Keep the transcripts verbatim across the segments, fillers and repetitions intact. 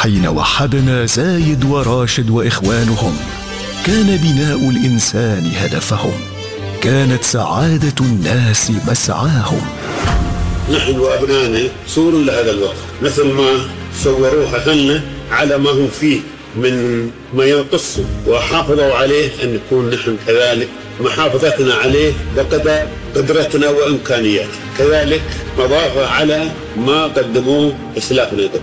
حين وحدنا زايد وراشد وإخوانهم كان بناء الإنسان هدفهم، كانت سعادة الناس مسعاهم. نحن وأبنائنا صور لهذا الوقت، مثل ما صوروها لنا على ما هم فيه من ما ينقص وحافظوا عليه، أن نكون نحن كذلك محافظتنا عليه بقدر قدرتنا وإمكانياتنا، كذلك مضافة على ما قدموه إسلافنا قبل.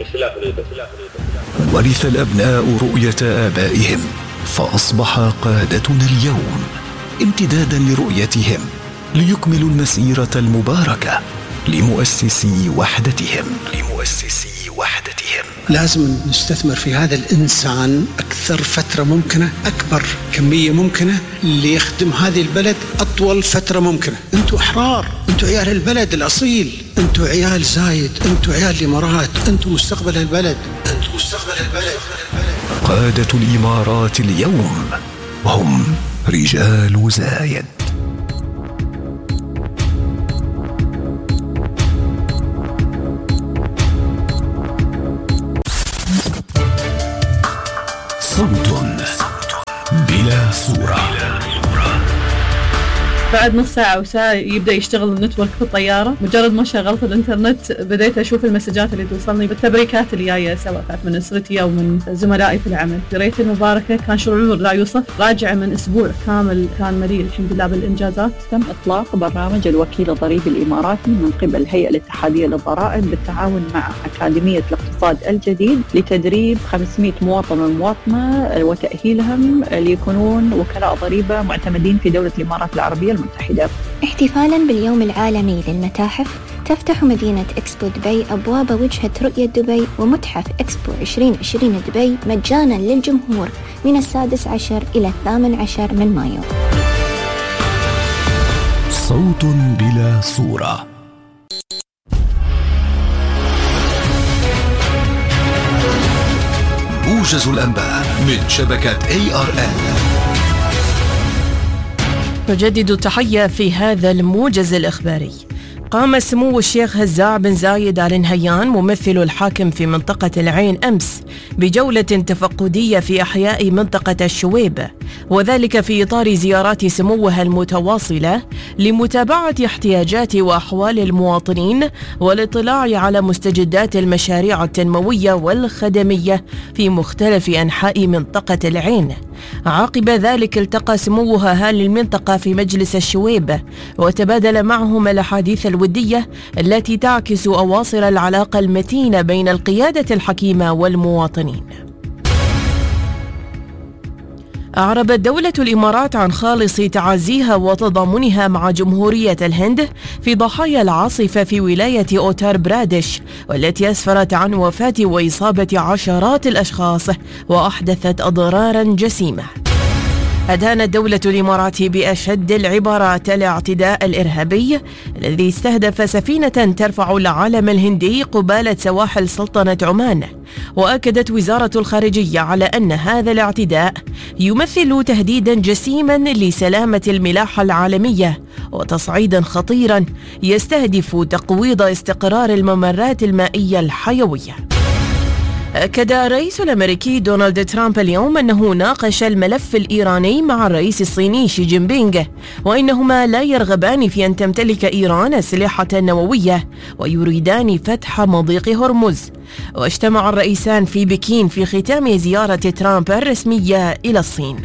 ورث الأبناء رؤية آبائهم فأصبح قادتنا اليوم امتدادا لرؤيتهم ليكملوا المسيرة المباركة لمؤسسي وحدتهم لمؤسسي وحدتهم. لازم نستثمر في هذا الإنسان أكثر فترة ممكنة، أكبر كمية ممكنة ليخدم هذه البلد أطول فترة ممكنة. أنتوا أحرار، أنتوا عيال البلد الأصيل، أنتوا عيال زايد، أنتوا عيال الإمارات، أنتوا مستقبل البلد، أنتوا مستقبل البلد. قادة الإمارات اليوم هم رجال زايد. صوت بلا صورة. بعد نص ساعة أو ساعة يبدأ يشتغل النتورك في الطيارة، مجرد ما شغلت الإنترنت بديت أشوف المسجات اللي توصلني بالتبريكات اللي جاية، سواء كانت من أسرتي أو من زملائي في العمل. قريت المباركة، كان شعور لا يوصف. راجع من أسبوع كامل كان مليء الحمد لله بالإنجازات. تم إطلاق برنامج الوكيل الضريبي الإماراتي من قبل الهيئة الاتحادية للضرائب بالتعاون مع أكاديمية الاقتصاد الجديد لتدريب خمسمائة مواطن ومواطنة وتأهيلهم ليكونون وكلاء ضريبة معتمدين في دولة الإمارات العربية المتحدة. احتفالاً باليوم العالمي للمتاحف، تفتح مدينة إكسبو دبي أبواب وجهة رؤية دبي ومتحف إكسبو عشرين عشرين دبي مجاناً للجمهور من السادس عشر إلى الثامن عشر من مايو. صوت بلا صورة. موجز الأنباء من شبكة إيه آر إل. نجدد التحية في هذا الموجز الإخباري. قام سمو الشيخ هزاع بن زايد آل نهيان ممثل الحاكم في منطقة العين أمس بجولة تفقدية في أحياء منطقة الشويب، وذلك في إطار زيارات سموها المتواصلة لمتابعة احتياجات وأحوال المواطنين والاطلاع على مستجدات المشاريع التنموية والخدمية في مختلف أنحاء منطقة العين. عقب ذلك التقى سموها أهالي المنطقة في مجلس الشويب وتبادل معهم الأحاديث الودية التي تعكس أواصر العلاقة المتينة بين القيادة الحكيمة والمواطنين. أعربت دولة الإمارات عن خالص تعازيها وتضامنها مع جمهورية الهند في ضحايا العاصفة في ولاية أوتار برادش، والتي أسفرت عن وفاة وإصابة عشرات الأشخاص وأحدثت أضرارا جسيمة. أدانت دولة الإمارات بأشد العبارات الاعتداء الإرهابي الذي استهدف سفينة ترفع العلم الهندي قبالة سواحل سلطنة عمان، وأكدت وزارة الخارجية على أن هذا الاعتداء يمثل تهديدا جسيما لسلامة الملاحة العالمية وتصعيدا خطيرا يستهدف تقويض استقرار الممرات المائية الحيوية. أكد الرئيس الأمريكي دونالد ترامب اليوم أنه ناقش الملف الإيراني مع الرئيس الصيني شي جين بينغ، وإنهما لا يرغبان في أن تمتلك إيران أسلحة نووية ويريدان فتح مضيق هرمز. واجتمع الرئيسان في بكين في ختام زيارة ترامب الرسمية إلى الصين.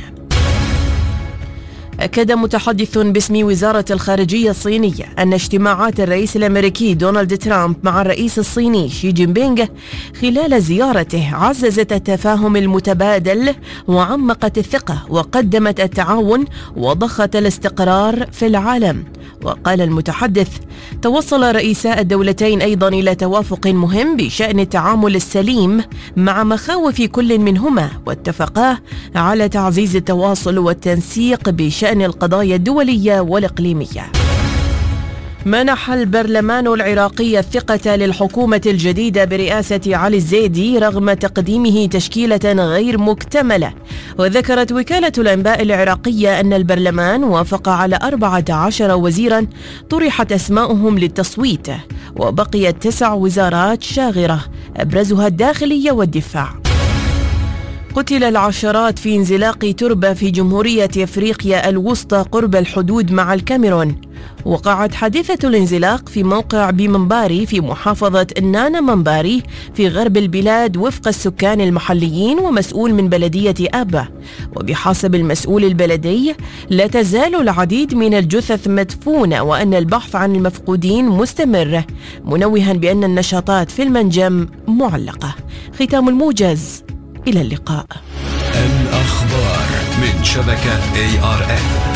أكد متحدث باسم وزارة الخارجية الصينية أن اجتماعات الرئيس الأمريكي دونالد ترامب مع الرئيس الصيني شي جين بينغ خلال زيارته عززت التفاهم المتبادل وعمقت الثقة وقدمت التعاون وضخت الاستقرار في العالم. وقال المتحدث: توصل رئيسا الدولتين أيضا إلى توافق مهم بشأن التعامل السليم مع مخاوف كل منهما، واتفقا على تعزيز التواصل والتنسيق بشأن القضايا الدولية والإقليمية. منح البرلمان العراقي الثقة للحكومة الجديدة برئاسة علي الزيدي رغم تقديمه تشكيلة غير مكتملة. وذكرت وكالة الأنباء العراقية أن البرلمان وافق على أربعة عشر وزيرا طرحت أسماؤهم للتصويت، وبقيت تسع وزارات شاغرة أبرزها الداخلية والدفاع. قتل العشرات في انزلاق تربة في جمهورية أفريقيا الوسطى قرب الحدود مع الكاميرون. وقعت حادثة الانزلاق في موقع بمنباري في محافظة نانا منباري في غرب البلاد وفق السكان المحليين ومسؤول من بلدية أبا. وبحسب المسؤول البلدي لا تزال العديد من الجثث مدفونة وأن البحث عن المفقودين مستمر، منوها بأن النشاطات في المنجم معلقة. ختام الموجز، إلى اللقاء. الأخبار من شبكة إيه آر إل.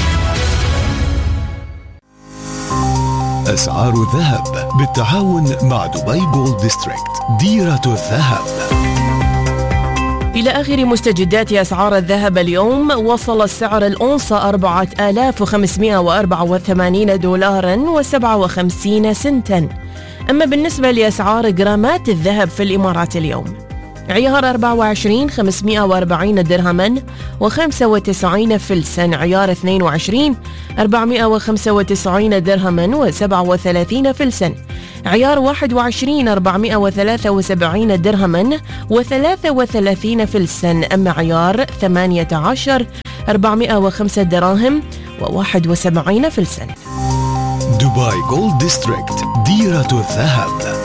أسعار الذهب بالتعاون مع دبي جولد ديستريكت، ديرة الذهب. إلى آخر مستجدات أسعار الذهب اليوم، وصل السعر الأونصة أربعة آلاف وخمسمائة وأربعة وثمانين دولارا وسبعة وخمسين سنتا. أما بالنسبة لأسعار جرامات الذهب في الإمارات اليوم، عيار أربعة وعشرين خمسمائة وأربعين درهما وخمسة وتسعين فلسا، عيار اثنين وعشرين أربعمائة وخمسة وتسعين درهما وسبعة وثلاثين فلسا، عيار واحد وعشرين أربعمائة وثلاثة وسبعين درهما وثلاثة وثلاثين فلسا. أما عيار ثمانية عشر أربعمائة وخمسة دراهم وواحد وسبعين فلسا. دبي جولد ديستريكت، ديرة الذهب.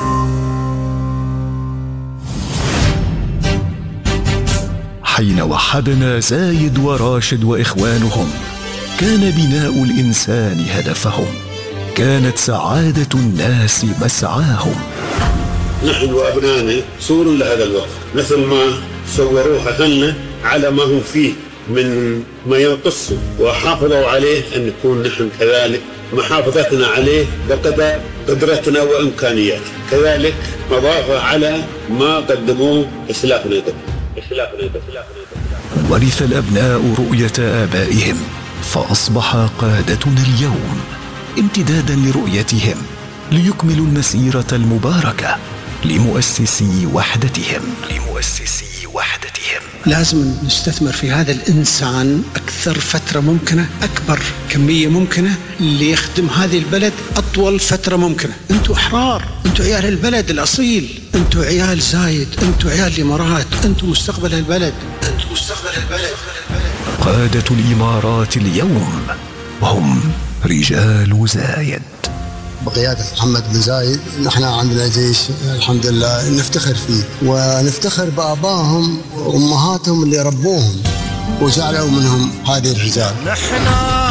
حين وحدنا زايد وراشد وإخوانهم، كان بناء الإنسان هدفهم، كانت سعادة الناس مسعاهم. نحن وأبنائنا صور لهذا الوقت، مثل ما صوروها هن على ما هم فيه من ما ينقص، وحافظوا عليه أن نكون نحن كذلك محافظتنا عليه بقدر قدرتنا وإمكانياتنا، كذلك مضافة على ما قدموه إسلافنا قبل. ورث الأبناء رؤية آبائهم، فأصبح قادتنا اليوم امتدادا لرؤيتهم، ليكملوا المسيرة المباركة لمؤسسي وحدتهم لمؤسسي وحدتهم. لازم نستثمر في هذا الإنسان أكثر فترة ممكنة، أكبر كمية ممكنة، ليخدم هذه البلد أطول فترة ممكنة. أنتوا أحرار، أنتوا عيال البلد الأصيل، أنتوا عيال زايد، أنتوا عيال الإمارات، أنتوا مستقبل البلد، أنتوا مستقبل البلد. قادة الإمارات اليوم هم رجال زايد بقيادة محمد بن زايد. نحن عندنا جيش الحمد لله نفتخر فيه، ونفتخر بآبائهم وأمهاتهم اللي ربوهم وجعلوا منهم هذه الرجال. نحن